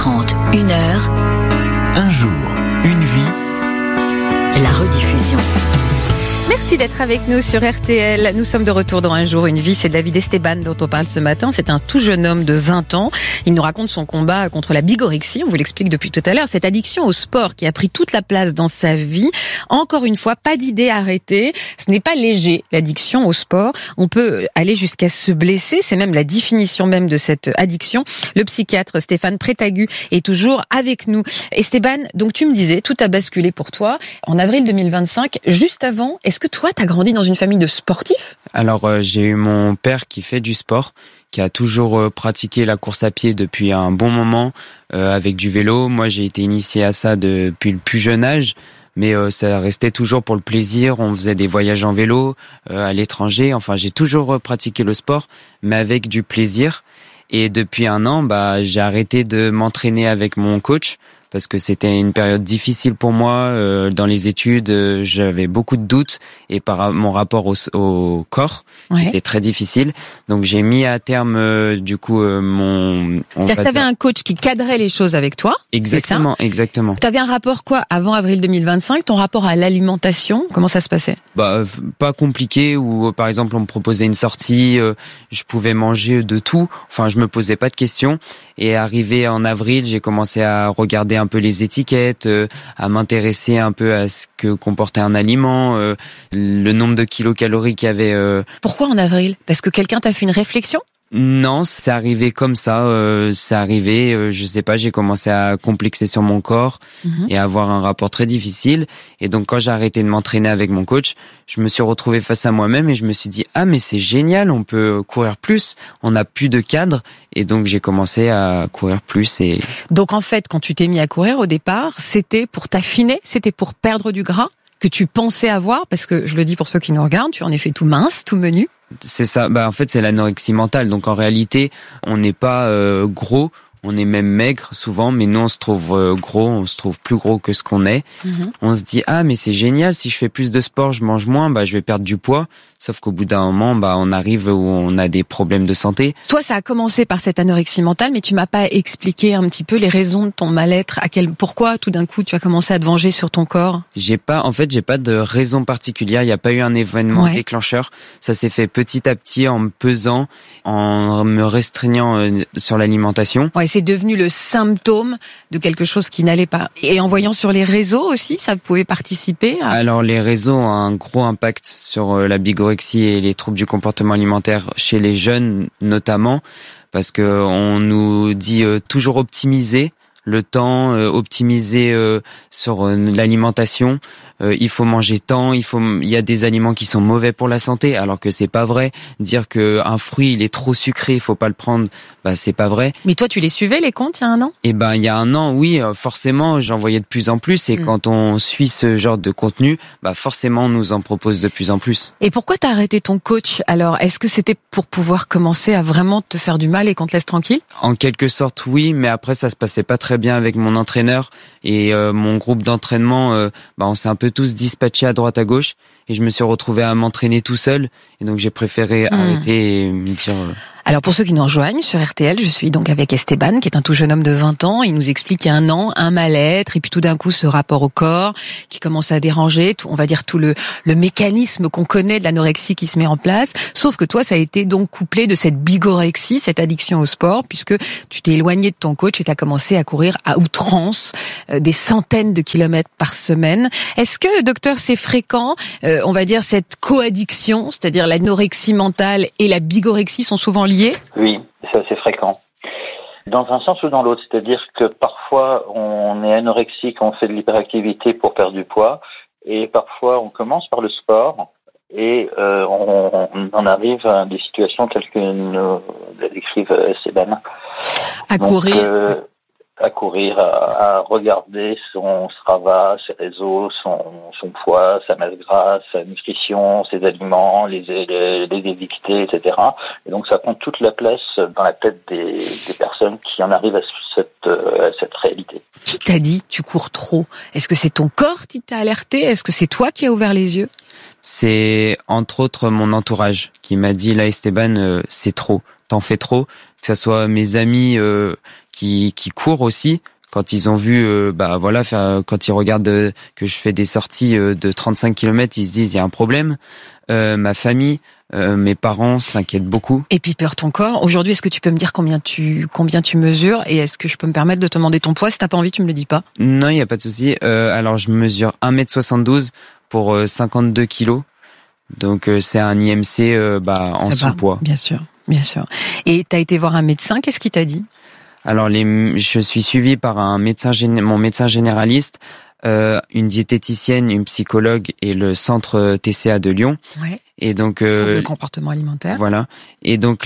12h30, 1h. Un jour, une vie. La rediffusion. Merci d'être avec nous sur RTL. Nous sommes de retour dans Un jour, une vie. C'est David Esteban dont on parle ce matin. C'est un tout jeune homme de 20 ans. Il nous raconte son combat contre la bigorexie. On vous l'explique depuis tout à l'heure. Cette addiction au sport qui a pris toute la place dans sa vie. Encore une fois, pas d'idée arrêtée. Ce n'est pas léger, l'addiction au sport. On peut aller jusqu'à se blesser. C'est même la définition même de cette addiction. Le psychiatre Stéphane Prétagu est toujours avec nous. Esteban, donc tu me disais, tout a basculé pour toi en avril 2025. Juste avant, est-ce que toi, t'as grandi dans une famille de sportifs ? Alors, j'ai eu mon père qui fait du sport, qui a toujours pratiqué la course à pied depuis un bon moment, avec du vélo. Moi, j'ai été initié à ça depuis le plus jeune âge, mais ça restait toujours pour le plaisir. On faisait des voyages en vélo à l'étranger. Enfin, j'ai toujours pratiqué le sport, mais avec du plaisir. Et depuis un an, j'ai arrêté de m'entraîner avec mon coach, parce que c'était une période difficile pour moi. Dans les études, j'avais beaucoup de doutes, et par mon rapport au corps, c'était très difficile. Donc j'ai mis à terme C'est-à-dire que tu avais un coach qui cadrait les choses avec toi. Exactement, c'est ça ? exactement. Tu avais un rapport quoi avant avril 2025 ? Ton rapport à l'alimentation, comment ça se passait ? Pas compliqué, où par exemple on me proposait une sortie, je pouvais manger de tout. Enfin, je me posais pas de questions. Et arrivé en avril, j'ai commencé à regarder un peu les étiquettes, à m'intéresser un peu à ce que comportait un aliment, le nombre de kilocalories qu'il y avait. Pourquoi en avril ? Parce que quelqu'un t'a fait une réflexion ? Non, c'est arrivé comme ça. C'est arrivé, je sais pas, j'ai commencé à complexer sur mon corps et à avoir un rapport très difficile. Et donc, quand j'ai arrêté de m'entraîner avec mon coach, je me suis retrouvé face à moi-même et je me suis dit « Ah, mais c'est génial, on peut courir plus, on n'a plus de cadre. » Et donc, j'ai commencé à courir plus. Donc, en fait, quand tu t'es mis à courir au départ, c'était pour t'affiner, c'était pour perdre du gras que tu pensais avoir, parce que, je le dis pour ceux qui nous regardent, tu en es fait tout mince, tout menu. C'est ça. En fait, c'est l'anorexie mentale. Donc, en réalité, on n'est pas gros. On est même maigre souvent, mais nous on se trouve gros, on se trouve plus gros que ce qu'on est. On se dit mais c'est génial, si je fais plus de sport, je mange moins, je vais perdre du poids. Sauf qu'au bout d'un moment, on arrive où on a des problèmes de santé. Toi, ça a commencé par cette anorexie mentale, mais tu m'as pas expliqué un petit peu les raisons de ton mal-être. Pourquoi tout d'un coup tu as commencé à te venger sur ton corps ? J'ai pas de raison particulière. Il n'y a pas eu un événement déclencheur. Ça s'est fait petit à petit en me pesant, en me restreignant sur l'alimentation. Ouais, c'est devenu le symptôme de quelque chose qui n'allait pas. Et en voyant sur les réseaux aussi, ça pouvait participer à... Alors, les réseaux ont un gros impact sur la bigorexie et les troubles du comportement alimentaire chez les jeunes notamment, parce que on nous dit toujours optimiser le temps, optimiser sur l'alimentation. Il faut manger tant, il y a des aliments qui sont mauvais pour la santé, alors que c'est pas vrai. Dire que un fruit il est trop sucré, il faut pas le prendre, c'est pas vrai. Mais toi, tu les suivais les comptes il y a un an ? Il y a un an, oui, forcément, j'en voyais de plus en plus. Et quand on suit ce genre de contenu, forcément, on nous en propose de plus en plus. Et pourquoi t'as arrêté ton coach alors ? Est-ce que c'était pour pouvoir commencer à vraiment te faire du mal et qu'on te laisse tranquille ? En quelque sorte, oui, mais après, ça se passait pas très bien avec mon entraîneur et mon groupe d'entraînement. On s'est un peu tous dispatchés à droite à gauche et je me suis retrouvé à m'entraîner tout seul et donc j'ai préféré arrêter et me dire... Alors pour ceux qui nous rejoignent sur RTL, je suis donc avec Esteban qui est un tout jeune homme de 20 ans. Il nous explique il y a un an un mal-être et puis tout d'un coup ce rapport au corps qui commence à déranger, on va dire tout le mécanisme qu'on connaît de l'anorexie qui se met en place. Sauf que toi ça a été donc couplé de cette bigorexie, cette addiction au sport, puisque tu t'es éloigné de ton coach et tu as commencé à courir à outrance des centaines de kilomètres par semaine. Est-ce que docteur c'est fréquent, on va dire cette coaddiction, c'est-à-dire l'anorexie mentale et la bigorexie sont souvent liées ? Oui, c'est assez fréquent. Dans un sens ou dans l'autre, c'est-à-dire que parfois on est anorexique, on fait de l'hyperactivité pour perdre du poids, et parfois on commence par le sport et on en arrive à des situations telles que nous décrivent Esteban. À courir, à regarder son Strava, ses réseaux, son poids, sa masse grasse, sa nutrition, ses aliments, les éviter, etc. Et donc ça prend toute la place dans la tête des personnes qui en arrivent à cette réalité. Qui t'a dit tu cours trop ? Est-ce que c'est ton corps qui t'a alerté ? Est-ce que c'est toi qui as ouvert les yeux ? C'est entre autres mon entourage qui m'a dit là Esteban, c'est trop, t'en fais trop. Que ça soit mes amis qui courent aussi. Quand ils ont vu, quand ils regardent que je fais des sorties de 35 km, ils se disent il y a un problème. Ma famille, mes parents s'inquiètent beaucoup. Et puis peur ton corps. Aujourd'hui, est-ce que tu peux me dire combien tu mesures et est-ce que je peux me permettre de te demander ton poids? Si t'as pas envie, tu me le dis pas. Non, il y a pas de souci. Alors je mesure 1m72 pour 52 kilos. Donc c'est un IMC en sous-poids. Bien sûr. Et t'as été voir un médecin, qu'est-ce qu'il t'a dit? Alors je suis suivi par mon médecin généraliste, une diététicienne, une psychologue et le centre TCA de Lyon. Ouais. Et donc le comportement alimentaire. Voilà. Et donc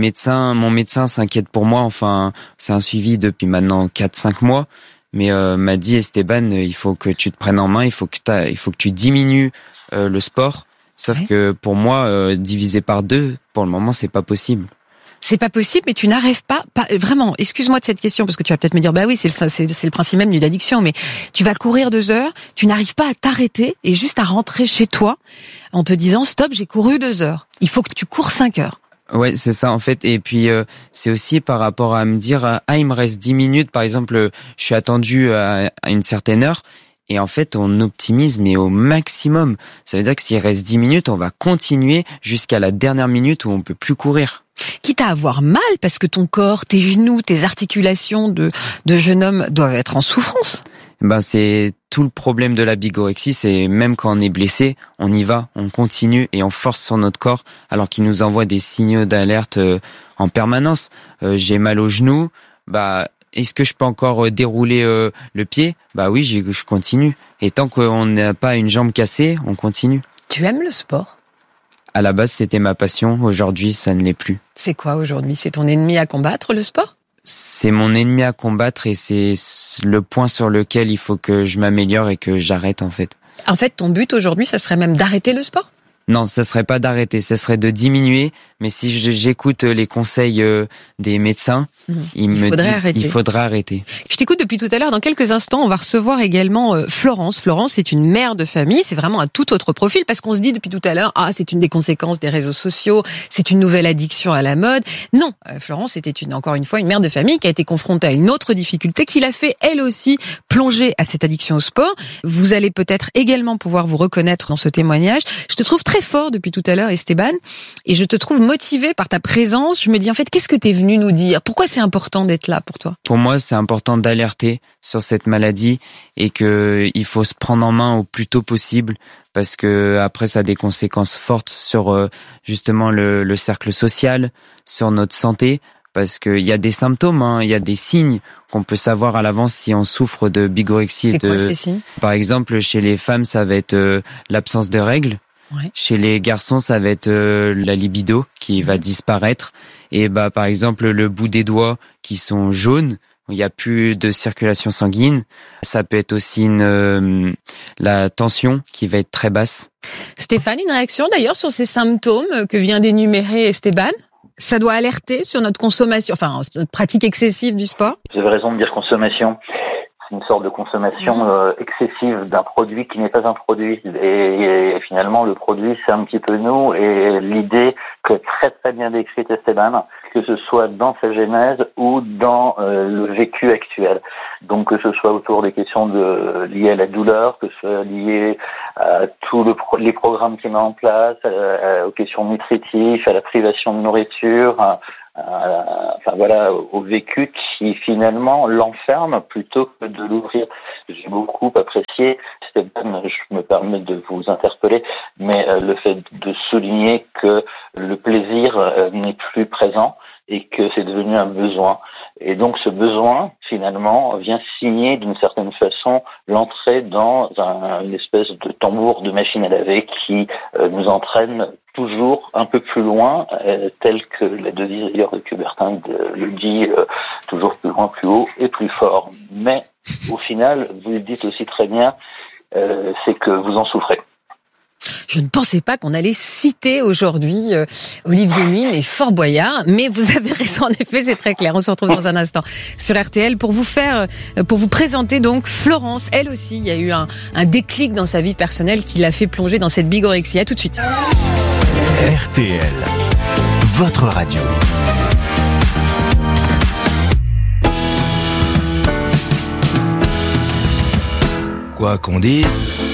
mon médecin s'inquiète pour moi. Enfin, c'est un suivi depuis maintenant 4-5 mois. Mais m'a dit Esteban, il faut que tu te prennes en main, il faut que tu diminues le sport. Sauf que pour moi, diviser par 2, pour le moment, c'est pas possible. C'est pas possible, mais tu n'arrives pas vraiment. Excuse-moi de cette question parce que tu vas peut-être me dire bah oui, c'est le principe même d'une addiction, mais tu vas courir 2 heures, tu n'arrives pas à t'arrêter et juste à rentrer chez toi en te disant stop, j'ai couru 2 heures. Il faut que tu cours 5 heures. Ouais, c'est ça en fait. Et puis c'est aussi par rapport à me dire il me reste 10 minutes par exemple, je suis attendu à une certaine heure. Et en fait, on optimise, mais au maximum. Ça veut dire que s'il reste 10 minutes, on va continuer jusqu'à la dernière minute où on peut plus courir. Quitte à avoir mal, parce que ton corps, tes genoux, tes articulations de jeune homme doivent être en souffrance. C'est tout le problème de la bigorexie, c'est même quand on est blessé, on y va, on continue et on force sur notre corps, alors qu'il nous envoie des signaux d'alerte en permanence. J'ai mal au genou, est-ce que je peux encore dérouler le pied? Oui, je continue. Et tant qu'on n'a pas une jambe cassée, on continue. Tu aimes le sport? À la base, c'était ma passion. Aujourd'hui, ça ne l'est plus. C'est quoi aujourd'hui? C'est ton ennemi à combattre, le sport? C'est mon ennemi à combattre et c'est le point sur lequel il faut que je m'améliore et que j'arrête en fait. En fait, ton but aujourd'hui, ça serait même d'arrêter le sport? Non, ça serait pas d'arrêter, ça serait de diminuer. Mais si j'écoute les conseils des médecins, ils me disent il faudrait arrêter. Je t'écoute depuis tout à l'heure. Dans quelques instants, on va recevoir également Florence. Florence, c'est une mère de famille. C'est vraiment un tout autre profil parce qu'on se dit depuis tout à l'heure, c'est une des conséquences des réseaux sociaux, c'est une nouvelle addiction à la mode. Non, Florence, c'était encore une fois une mère de famille qui a été confrontée à une autre difficulté qui l'a fait elle aussi plonger à cette addiction au sport. Vous allez peut-être également pouvoir vous reconnaître dans ce témoignage. Je te trouve très fort depuis tout à l'heure, Esteban, et je te trouve motivé par ta présence. Je me dis en fait, qu'est-ce que tu es venu nous dire? Pourquoi c'est important d'être là pour toi? Pour moi, c'est important d'alerter sur cette maladie et que il faut se prendre en main au plus tôt possible parce que après ça a des conséquences fortes sur justement le cercle social, sur notre santé. Parce qu'il y a des symptômes, il y a des signes qu'on peut savoir à l'avance si on souffre de bigorexie. C'est quoi ces signes? Par exemple, chez les femmes, ça va être l'absence de règles. Ouais. Chez les garçons, ça va être la libido qui va disparaître. Et par exemple, le bout des doigts qui sont jaunes, il n'y a plus de circulation sanguine. Ça peut être aussi la tension qui va être très basse. Stéphane, une réaction d'ailleurs sur ces symptômes que vient d'énumérer Esteban? Ça doit alerter sur notre consommation, enfin notre pratique excessive du sport? Vous avez raison de dire consommation. C'est une sorte de consommation excessive d'un produit qui n'est pas un produit. Et finalement, le produit, c'est un petit peu nous. Et l'idée que très très bien décrite Esteban, que ce soit dans sa genèse ou dans le vécu actuel. Donc que ce soit autour des questions liées à la douleur, que ce soit lié à tous les programmes qu'il met en place, aux questions nutritives, à la privation de nourriture, au vécu qui finalement l'enferme plutôt que de l'ouvrir. J'ai beaucoup apprécié, Stéphane, je me permets de vous interpeller, mais le fait de souligner que le plaisir n'est plus présent et que c'est devenu un besoin. Et donc ce besoin, finalement, vient signer d'une certaine façon l'entrée dans une espèce de tambour de machine à laver qui nous entraîne toujours un peu plus loin, tel que la devise d'ailleurs de Coubertin le dit, toujours plus loin, plus haut et plus fort. Mais au final, vous le dites aussi très bien, c'est que vous en souffrez. Je ne pensais pas qu'on allait citer aujourd'hui Olivier Mine et Fort Boyard, mais vous avez raison, en effet, c'est très clair. On se retrouve dans un instant sur RTL pour vous présenter donc Florence. Elle aussi, il y a eu un déclic dans sa vie personnelle qui l'a fait plonger dans cette bigorexie. À tout de suite. RTL, votre radio. quoi qu'on dise.